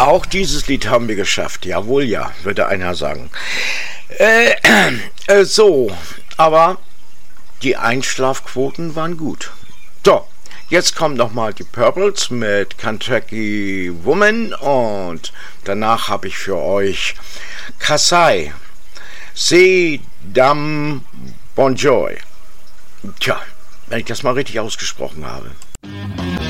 Auch dieses Lied haben wir geschafft. Jawohl, ja, würde einer sagen. So, aber die Einschlafquoten waren gut. So, jetzt kommt nochmal die Purples mit Kentucky Woman und danach habe ich für euch Kasai, C'est Dame Bonjour. Tja, wenn ich das mal richtig ausgesprochen habe.